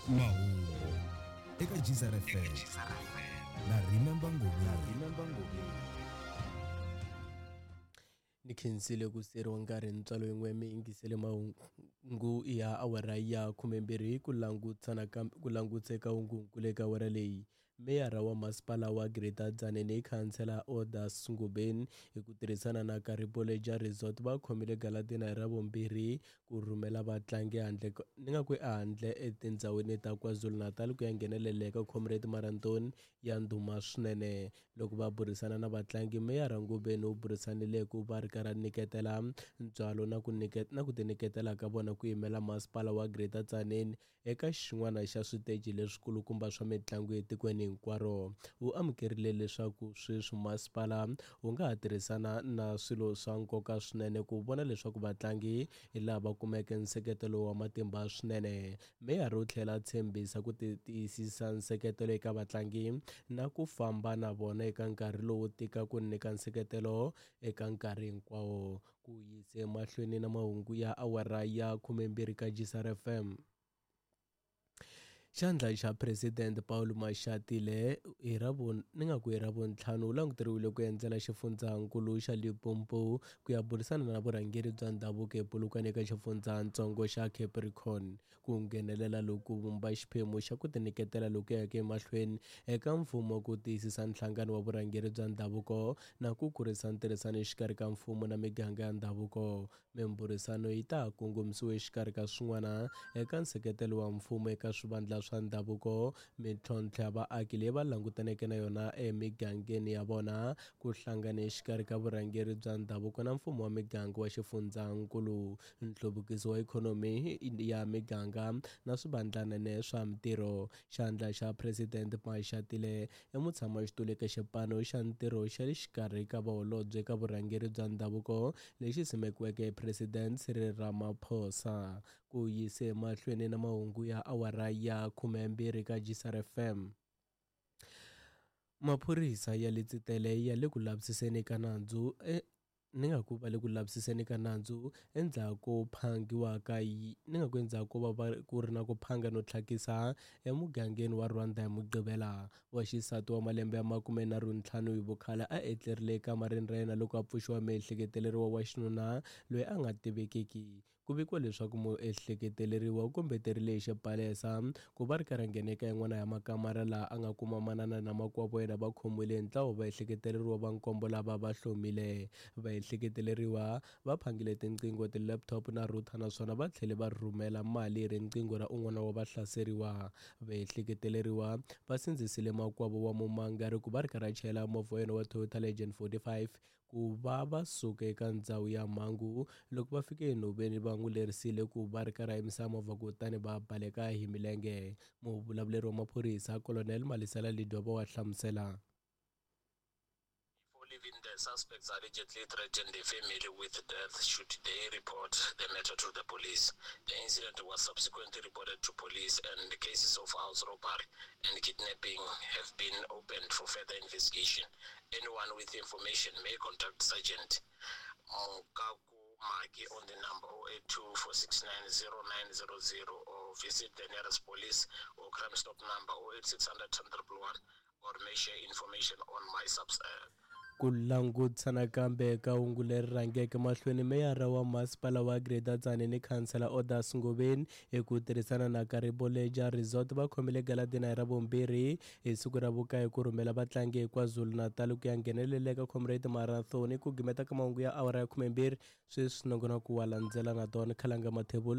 mahungu eka Jisara FM na Remember Ngobeni. Ni khensile ku seriwa nkarhi ntswalo yin'we mi ingisele mahungu ya awara ya 12 ku langutseka hungu eka awara leyi. Meyara wa masipala wa Greater Tzaneen Councillor Odas Ngobeni hi ku tirhisana na Kariboleja Resort va khomile galadina hi Ravumbirhi ku rhumela vatlangi handle etindhawini ta KwaZulu-Natal ku ya nghenelela eka Comrade Marathon ya ndhuma swinene. Loko va burisana na vatlangi, Meyara Ngobeni u burisanile ku va ri karhi nyiketela ntswalo na ku tinyiketela ka vona ku yimela masipala wa Greater Tzaneen eka xin'wana xa switeji leswikulukumba swa mitlangu etikweni hinkwaro. U amukerile leswaku sweswi masipala wu nga ha tirhisana na swilo swa nkoka swinene ku vona leswaku vatlangi hi lava kumeke nseketelo wa matimba swinene. Meyara u tlhela tshembisa ku tiyisisa nseketelo eka vatlangi na ku famba na vona eka nkarhi lowu tika ku nyika nseketelo eka nkarhi hinkwawo. Ku yise mahlweni na mahungu ya awara ya 12 ka Jisara FM. Xandla xa President Paul Mashatile hi Ravuntlhanu u languteriwile ku endzela xifundzankulu xa Limpopo ku ya burisana na vurhangeri bya ndhavuko ePolokwane eka xifundzatsongo xa Capricorn. Ku nghenelela loku vumba xiphemu xa ku tinyiketela loku yaka emahlweni eka mfumo ku tiyisisa nhlangano wa vurhangeri bya ndhavuko na ku kurisa ntirhisano exikarhi ka mfumo na miganga ya ndhavuko. Miburisano yi ta kongomisiwa exikarhi ka swin'wana eka nseketelo wa mfumo eka swivandla swa ndhavuko, mintlhontlho ya vaaki leyi va langutaneke na yona emigangeni ya vona, ku hlangana exikarhi ka vurhangeri bya ndhavuko na mfumo wa miganga wa xifundzankulu, nhluvukiso wa ikhonomi ya miganga na swivandlanene swa mitirho. Xandla xa President Mashatile i mutshamaxitulu eka xipano xa ntirho xa le xikarhi ka vaholobye eka vurhangeri bya ndhavuko lexi simekiweke President Cyril Ramaphosa. Ku yise mahlweni na mahungu ya awara ya 12 ka Jisara FM. Maphorisa ya le Tsetele ya le ku lavisiseni ka nandzu endzhaku ku ri na ku phanga no tlhakisa emugangeni wa Rwanda hi Mugqivela. Wa xisati wa malembe ya 45 hi vukhale a etlerile ekamareni ra yena loko a pfuxiwa miehleketeleriwa wa xinuna loyi a nga tivekiki. Ku vikiwa leswaku muehleketeleriwa u kombeterile hi xipalesa ku va ri karhi a nghena eka yin'wana ya makamara laha a nga kuma manana na makwavo yena va khomiwile ntlawa vaehleketeleriwa va nkombo lava va hlomile. Vaehleketeleriwa va phangile tinqingho, ti-laptop na router naswona va tlhele va rhumela mali hi riqingho ra un'wana wa vahlaseriwa. Vaehleketeleriwa va sindzisile makwavo wa mumangari ku va ri karhi a chayela movha wa yena wa Toyota Legend 45 ku va suka eka ndhawu ya mhangu. Loko va fike enhoveni va n'wi lerisile ku va ri karhi a yimisa movha kutani va baleka hi milenge. Muvulavuleri wa maphorisa Colonel Malisela Lidwaba wa hlamusela. Even the suspects allegedly threatened the family with death should they report the matter to the police. The incident was subsequently reported to police and the cases of house robbery and kidnapping have been opened for further investigation. Anyone with information may contact Sergeant Mukaku Maki on the number 082-469-0900 or visit the nearest police or crime stop number 08600-111 or may share information on my ku langutisana kambe eka hungu leri rhangeke mahlweni, meyara wa masipala wa Greater Tzaneen Councillor Odas Ngobeni hi ku tirhisana na Kariboleja Resort va khomile galadina hi Ravumbirhi hi siku ra vukaye ku rhumela vatlangi hi KwaZulu-Natal ku ya nghenelela eka Comrade Marathon. Ku gimeta ka mahungu ya awara ya 12 sweswi nongonoko wa landzela na tona Khalanga Mathebula.